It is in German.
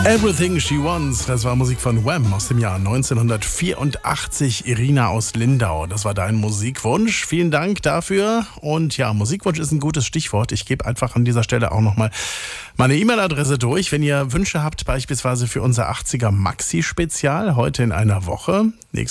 Everything She Wants, das war Musik von Wham aus dem Jahr 1984. Irina aus Lindau, das war dein Musikwunsch. Vielen Dank dafür. Und ja, Musikwunsch ist ein gutes Stichwort. Ich gebe einfach an dieser Stelle auch nochmal meine E-Mail-Adresse durch, wenn ihr Wünsche habt, beispielsweise für unser 80er Maxi-Spezial heute in einer Woche.